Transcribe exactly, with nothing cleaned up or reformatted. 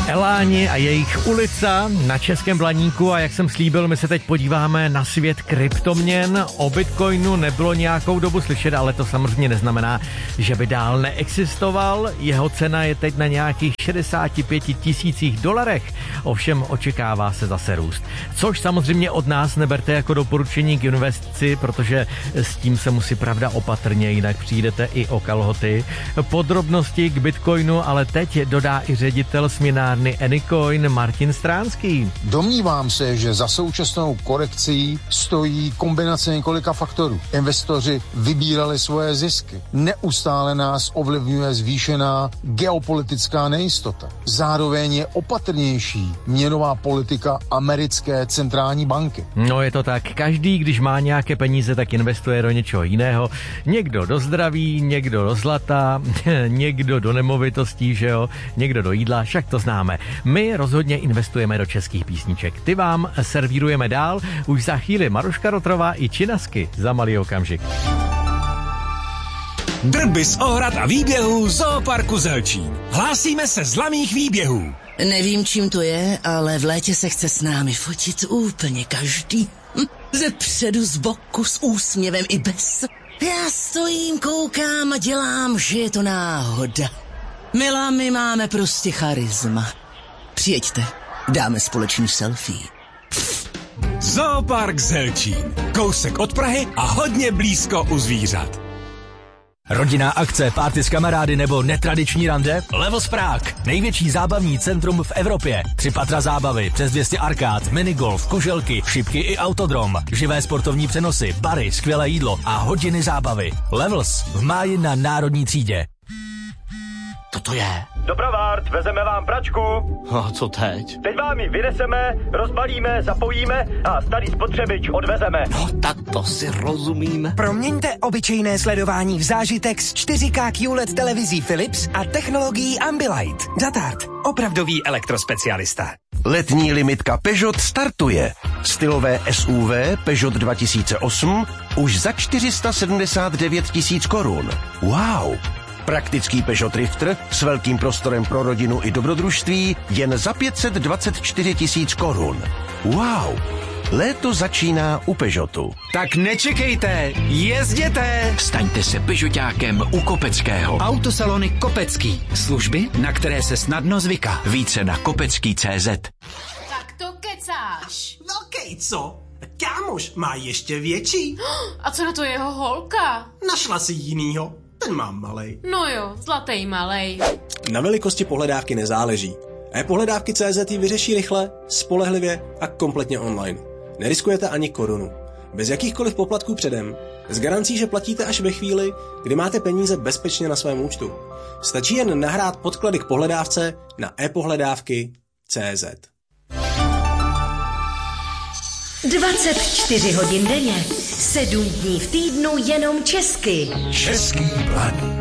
Eláni a jejich ulica na Českém Blaníku a jak jsem slíbil, my se teď podíváme na svět kryptoměn. O Bitcoinu nebylo nějakou dobu slyšet, ale to samozřejmě neznamená, že by dál neexistoval. Jeho cena je teď na nějakých šedesát pět tisících dolarech, ovšem očekává se zase růst. Což samozřejmě od nás neberte jako doporučení k investici, protože s tím se musí pravda opatrně, jinak přijdete i o kalhoty. Podrobnosti k Bitcoinu ale teď dodá i ředitel směnárny Anycoin Martin Stránský. Domnívám se, že za současnou korekcí stojí kombinace několika faktorů. Investoři vybírali svoje zisky. Neustále nás ovlivňuje zvýšená geopolitická nejistota. Zároveň je opatrnější měnová politika americké centrální banky. No je to tak. Každý, když má nějaké peníze, tak investuje do něčeho jiného. Někdo do zdraví, někdo do zlata, někdo do nemovitostí, že jo, někdo do jídla, však to známe. My rozhodně investujeme do českých písniček. Ty vám servírujeme dál, už za chvíli Maruška Rotrová i Činasky za malý okamžik. Drby z ohrad a výběhů Zooparku Zelčín. Hlásíme se z laných výběhů. Nevím, čím to je, ale v létě se chce s námi fotit úplně každý. Hm, ze předu, z boku, s úsměvem i bez. Já stojím, koukám a dělám, že je to náhoda. Milá, my máme prostě charisma. Přijeďte, dáme společný selfie. Zoopark Zelčín. Kousek od Prahy a hodně blízko u zvířat. Rodinná akce, party s kamarády nebo netradiční rande? Levels Prague. Největší zábavní centrum v Evropě. Tři patra zábavy, přes dvě stě arkád, minigolf, kuželky, šipky i autodrom. Živé sportovní přenosy, bary, skvělé jídlo a hodiny zábavy. Levels v máji na Národní třídě. Co to je? Dobrovart, vezeme vám pračku. A co teď? Teď vám ji vyneseme, rozbalíme, zapojíme a starý spotřebič odvezeme. No, tak to si rozumíme. Proměňte obyčejné sledování v zážitek s čtyři ká Q L E D televizí Philips a technologií Ambilight. Datart, opravdový elektrospecialista. Letní limitka Peugeot startuje. Stylové S U V Peugeot dva tisíce osm už za čtyři sta sedmdesát devět tisíc korun. Wow! Praktický Peugeot Drifter s velkým prostorem pro rodinu i dobrodružství jen za pět set dvacet čtyři tisíc korun. Wow! Léto začíná u Peugeotu. Tak nečekejte, jezděte! Staňte se Peugeotákem u Kopeckého. Autosalony Kopecký. Služby, na které se snadno zvyká. Více na kopecký tečka cé zet. Tak to kecáš. No kejco, kámoš má ještě větší. A co na to jeho holka? Našla si jinýho. Ten mám malej. No jo, zlatý malej. Na velikosti pohledávky nezáleží. e-pohledávky tečka cé zet ji vyřeší rychle, spolehlivě a kompletně online. Neriskujete ani korunu. Bez jakýchkoliv poplatků předem. S garancí, že platíte až ve chvíli, kdy máte peníze bezpečně na svém účtu. Stačí jen nahrát podklady k pohledávce na e-pohledávky tečka cé zet. dvacet čtyři hodin denně, sedm dní v týdnu jenom česky. Český Blaník.